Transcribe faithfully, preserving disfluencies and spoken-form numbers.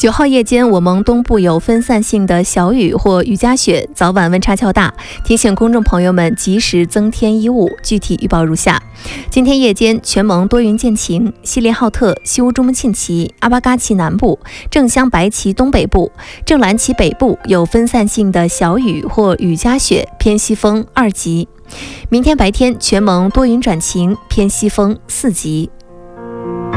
九号夜间，我蒙东部有分散性的小雨或雨夹雪，早晚温差较大，提醒公众朋友们及时增添衣物。具体预报如下：今天夜间，全蒙多云见晴，锡林浩特、西乌中木沁旗、阿巴嘎旗南部、正乡白旗东北部、正蓝旗北部有分散性的小雨或雨夹雪，偏西风二级。明天白天，全蒙多云转晴，偏西风四级。